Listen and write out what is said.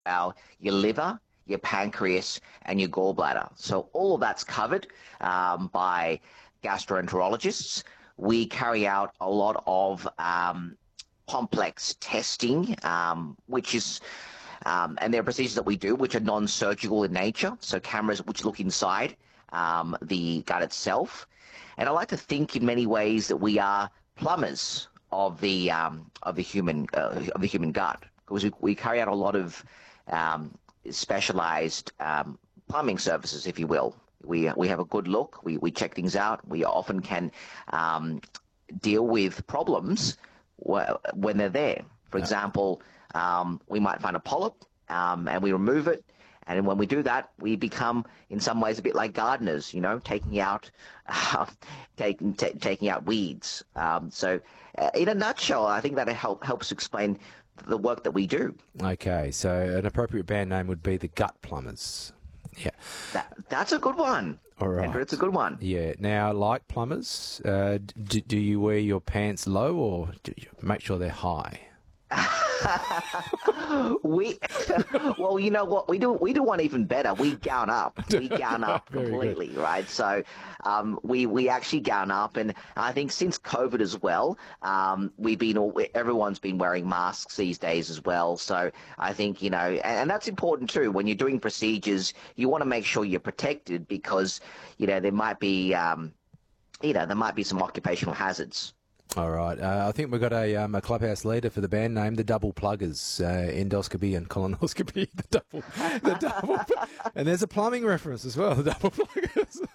your liver, your pancreas, and your gallbladder. So all of that's covered by gastroenterologists. We carry out a lot of complex testing, which is and there are procedures that we do which are non-surgical in nature, so cameras which look inside the gut itself. And I like to think in many ways that we are plumbers of the human gut, because we carry out a lot of specialized plumbing services, if you will. We have a good look. We check things out. We often can deal with problems when they're there. For example, we might find a polyp and we remove it. And when we do that, we become, in some ways, a bit like gardeners, taking out taking out weeds. So, in a nutshell, I think that helps explain the work that we do. Okay, so an appropriate band name would be the Gut Plumbers. Yeah, that's a good one. All right, Andrew, it's a good one. Yeah. Now, like plumbers, do you wear your pants low or do you make sure they're high? Well, you know what, we do one even better. We gown up completely, right? So we actually gown up, and I think since COVID as well, everyone's been wearing masks these days as well. So I think, and that's important too. When you're doing procedures, you want to make sure you're protected, because there might be some occupational hazards. All right. I think we've got a clubhouse leader for the band name, the Double Pluggers, endoscopy and colonoscopy, the double, and there's a plumbing reference as well, the Double Pluggers.